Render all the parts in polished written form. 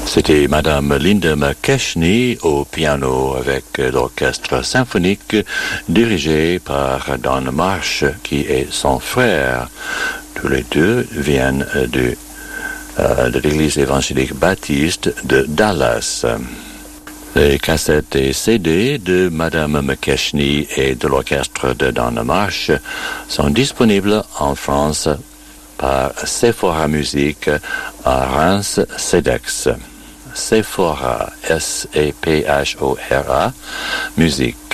C'était Madame Linda McKechnie au piano avec l'orchestre symphonique dirigé par Don Marsh, qui est son frère. Tous les deux viennent de l'église évangélique baptiste de Dallas. Les cassettes et CD de Madame McKechnie et de l'orchestre de Don Marsh sont disponibles en France par Sephora Musique à Reims Cedex. Sephora, S-E-P-H-O-R-A, musique.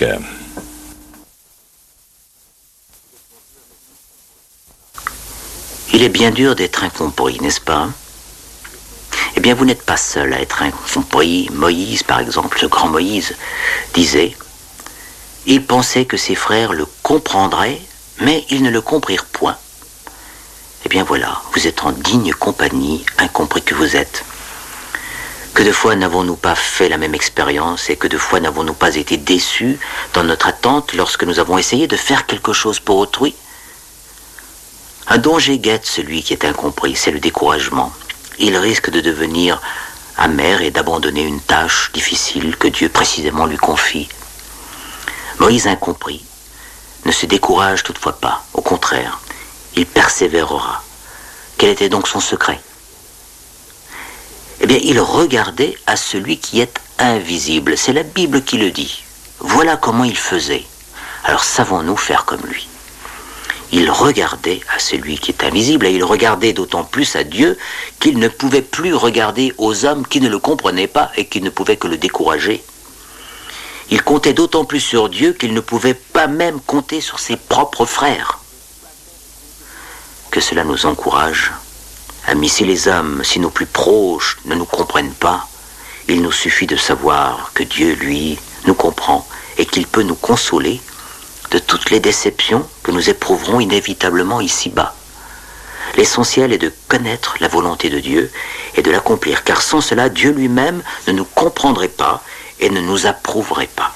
Il est bien dur d'être incompris, n'est-ce pas? Eh bien, vous n'êtes pas seul à être incompris. Moïse, par exemple, ce grand Moïse, disait « Il pensait que ses frères le comprendraient, mais ils ne le comprirent point. » Eh bien voilà, vous êtes en digne compagnie, incompris que vous êtes. Que de fois n'avons-nous pas fait la même expérience et que de fois n'avons-nous pas été déçus dans notre attente lorsque nous avons essayé de faire quelque chose pour autrui? Un danger guette celui qui est incompris, c'est le découragement. Il risque de devenir amer et d'abandonner une tâche difficile que Dieu précisément lui confie. Moïse incompris ne se décourage toutefois pas, au contraire, il persévérera. Quel était donc son secret? Eh bien, il regardait à celui qui est invisible. C'est la Bible qui le dit. Voilà comment il faisait. Alors savons-nous faire comme lui? Il regardait à celui qui est invisible, et il regardait d'autant plus à Dieu qu'il ne pouvait plus regarder aux hommes qui ne le comprenaient pas et qui ne pouvaient que le décourager. Il comptait d'autant plus sur Dieu qu'il ne pouvait pas même compter sur ses propres frères. Que cela nous encourage. Amis, si les hommes, si nos plus proches ne nous comprennent pas, il nous suffit de savoir que Dieu, lui, nous comprend et qu'il peut nous consoler de toutes les déceptions que nous éprouverons inévitablement ici-bas. L'essentiel est de connaître la volonté de Dieu et de l'accomplir, car sans cela, Dieu lui-même ne nous comprendrait pas et ne nous approuverait pas.